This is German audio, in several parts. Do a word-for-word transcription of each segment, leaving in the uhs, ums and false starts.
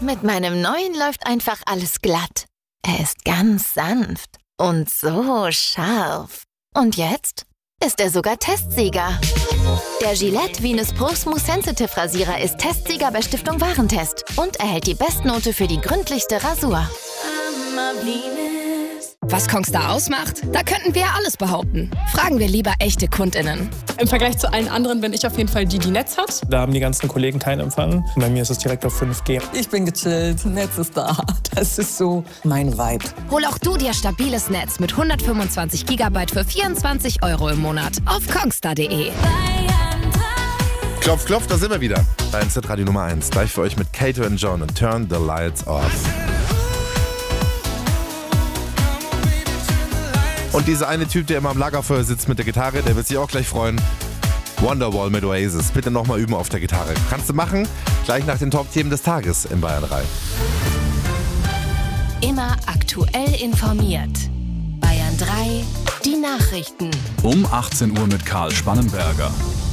Mit meinem neuen läuft einfach alles glatt. Er ist ganz sanft und so scharf. Und jetzt ist er sogar Testsieger. Der Gillette Venus Pro Smooth Sensitive Rasierer ist Testsieger bei Stiftung Warentest und erhält die Bestnote für die gründlichste Rasur. Was Kongstar ausmacht? Da könnten wir alles behaupten. Fragen wir lieber echte KundInnen. Im Vergleich zu allen anderen bin ich auf jeden Fall die, die Netz hat. Da haben die ganzen Kollegen keinen Empfang. Bei mir ist es direkt auf fünf G. Ich bin gechillt, Netz ist da. Das ist so mein Vibe. Hol auch du dir stabiles Netz mit hundertfünfundzwanzig Gigabyte für vierundzwanzig Euro im Monat auf kongstar punkt de. Klopf, klopf, da sind wir wieder. Bei N Z Radio Nummer eins. Gleich für euch mit Kato und John und Turn the Lights Off. Und dieser eine Typ, der immer am Lagerfeuer sitzt mit der Gitarre, der wird sich auch gleich freuen. Wonderwall mit Oasis. Bitte nochmal üben auf der Gitarre. Kannst du machen? Gleich nach den Top-Themen des Tages in Bayern drei. Immer aktuell informiert. Bayern drei, die Nachrichten. Um achtzehn Uhr mit Karl Spannenberger.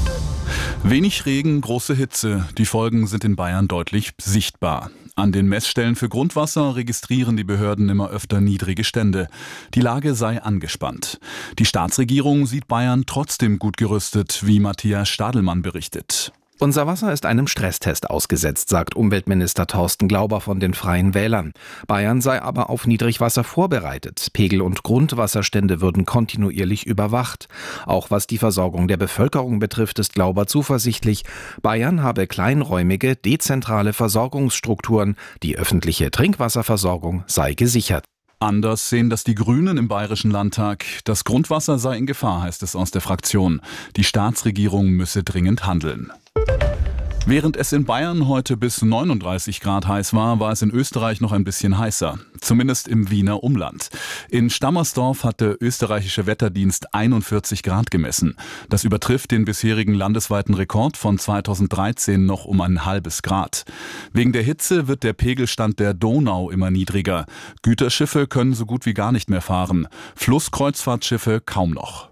Wenig Regen, große Hitze. Die Folgen sind in Bayern deutlich sichtbar. An den Messstellen für Grundwasser registrieren die Behörden immer öfter niedrige Stände. Die Lage sei angespannt. Die Staatsregierung sieht Bayern trotzdem gut gerüstet, wie Matthias Stadelmann berichtet. Unser Wasser ist einem Stresstest ausgesetzt, sagt Umweltminister Thorsten Glauber von den Freien Wählern. Bayern sei aber auf Niedrigwasser vorbereitet. Pegel- und Grundwasserstände würden kontinuierlich überwacht. Auch was die Versorgung der Bevölkerung betrifft, ist Glauber zuversichtlich. Bayern habe kleinräumige, dezentrale Versorgungsstrukturen. Die öffentliche Trinkwasserversorgung sei gesichert. Anders sehen das die Grünen im Bayerischen Landtag. Das Grundwasser sei in Gefahr, heißt es aus der Fraktion. Die Staatsregierung müsse dringend handeln. Während es in Bayern heute bis neununddreißig Grad heiß war, war es in Österreich noch ein bisschen heißer. Zumindest im Wiener Umland. In Stammersdorf hat der österreichische Wetterdienst einundvierzig Grad gemessen. Das übertrifft den bisherigen landesweiten Rekord von zweitausenddreizehn noch um ein halbes Grad. Wegen der Hitze wird der Pegelstand der Donau immer niedriger. Güterschiffe können so gut wie gar nicht mehr fahren. Flusskreuzfahrtschiffe kaum noch.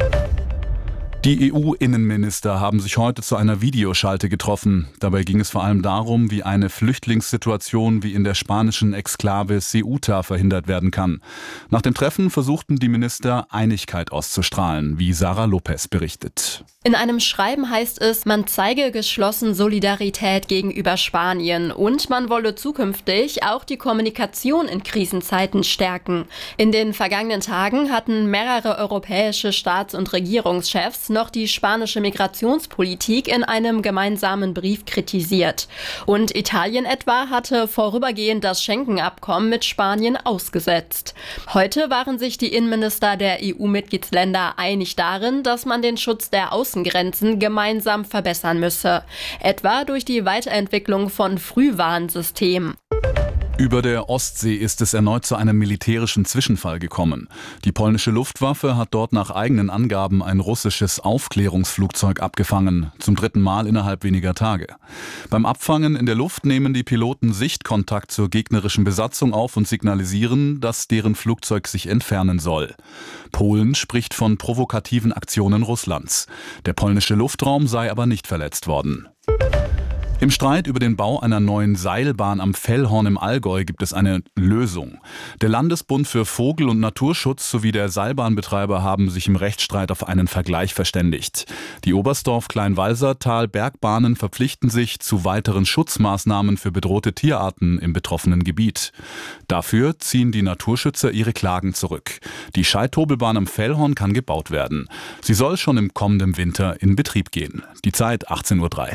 Die E U-Innenminister haben sich heute zu einer Videoschalte getroffen. Dabei ging es vor allem darum, wie eine Flüchtlingssituation wie in der spanischen Exklave Ceuta verhindert werden kann. Nach dem Treffen versuchten die Minister, Einigkeit auszustrahlen, wie Sarah Lopez berichtet. In einem Schreiben heißt es, man zeige geschlossen Solidarität gegenüber Spanien und man wolle zukünftig auch die Kommunikation in Krisenzeiten stärken. In den vergangenen Tagen hatten mehrere europäische Staats- und Regierungschefs noch die spanische Migrationspolitik in einem gemeinsamen Brief kritisiert. Und Italien etwa hatte vorübergehend das Schengen-Abkommen mit Spanien ausgesetzt. Heute waren sich die Innenminister der E U-Mitgliedsländer einig darin, dass man den Schutz der Außengrenzen gemeinsam verbessern müsse. Etwa durch die Weiterentwicklung von Frühwarnsystemen. Über der Ostsee ist es erneut zu einem militärischen Zwischenfall gekommen. Die polnische Luftwaffe hat dort nach eigenen Angaben ein russisches Aufklärungsflugzeug abgefangen, zum dritten Mal innerhalb weniger Tage. Beim Abfangen in der Luft nehmen die Piloten Sichtkontakt zur gegnerischen Besatzung auf und signalisieren, dass deren Flugzeug sich entfernen soll. Polen spricht von provokativen Aktionen Russlands. Der polnische Luftraum sei aber nicht verletzt worden. Im Streit über den Bau einer neuen Seilbahn am Fellhorn im Allgäu gibt es eine Lösung. Der Landesbund für Vogel- und Naturschutz sowie der Seilbahnbetreiber haben sich im Rechtsstreit auf einen Vergleich verständigt. Die Oberstdorf-Kleinwalsertal-Bergbahnen verpflichten sich zu weiteren Schutzmaßnahmen für bedrohte Tierarten im betroffenen Gebiet. Dafür ziehen die Naturschützer ihre Klagen zurück. Die Scheithobelbahn am Fellhorn kann gebaut werden. Sie soll schon im kommenden Winter in Betrieb gehen. Die Zeit achtzehn Uhr drei.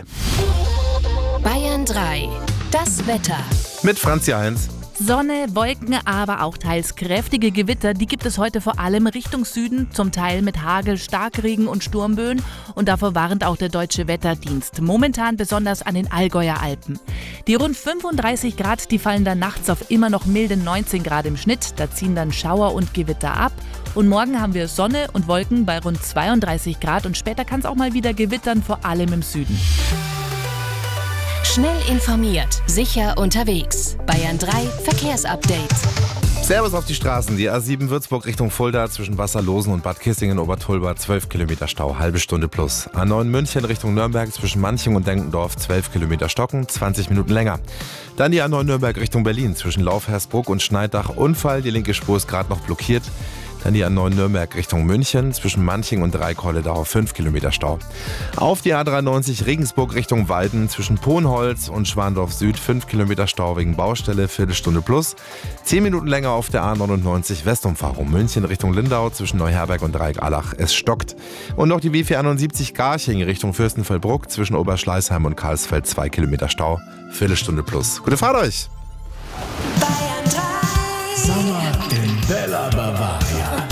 Bayern drei, das Wetter. Mit Franzi Heinz. Sonne, Wolken, aber auch teils kräftige Gewitter, die gibt es heute vor allem Richtung Süden, zum Teil mit Hagel, Starkregen und Sturmböen und davor warnt auch der Deutsche Wetterdienst, momentan besonders an den Allgäuer Alpen. Die rund fünfunddreißig Grad, die fallen dann nachts auf immer noch milde neunzehn Grad im Schnitt, da ziehen dann Schauer und Gewitter ab und morgen haben wir Sonne und Wolken bei rund zweiunddreißig Grad und später kann es auch mal wieder gewittern, vor allem im Süden. Schnell informiert, sicher unterwegs. Bayern drei Verkehrsupdate. Servus auf die Straßen. Die A sieben Würzburg Richtung Fulda zwischen Wasserlosen und Bad Kissingen Obertulba zwölf Kilometer Stau, halbe Stunde plus. A neun München Richtung Nürnberg zwischen Manching und Denkendorf zwölf Kilometer Stocken, zwanzig Minuten länger. Dann die A neun Nürnberg Richtung Berlin zwischen Laufhersbruck und Schneidach Unfall, die linke Spur ist gerade noch blockiert. Dann die A neun Nürnberg Richtung München zwischen Manching und Dreikolledau fünf Kilometer Stau. Auf die A dreiundneunzig Regensburg Richtung Weiden zwischen Ponholz und Schwandorf Süd fünf Kilometer Stau wegen Baustelle, Viertelstunde plus. zehn Minuten länger auf der A neunundneunzig Westumfahrung München Richtung Lindau zwischen Neuherberg und Dreieck-Allach. Es stockt. Und noch die B vierhunderteinundsiebzig Garching Richtung Fürstenfeldbruck zwischen Oberschleißheim und Karlsfeld zwei Kilometer Stau, Viertelstunde plus. Gute Fahrt euch! Sommer in Bella Bavaria.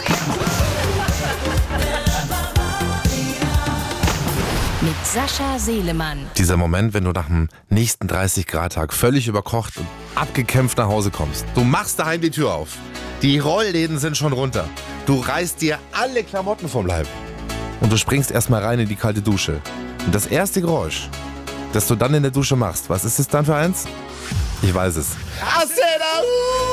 Mit Sascha Seelemann. Dieser Moment, wenn du nach dem nächsten dreißig Grad Tag völlig überkocht und abgekämpft nach Hause kommst. Du machst daheim die Tür auf. Die Rollläden sind schon runter. Du reißt dir alle Klamotten vom Leib. Und du springst erstmal rein in die kalte Dusche. Und das erste Geräusch, das du dann in der Dusche machst, was ist es dann für eins? Ich weiß es.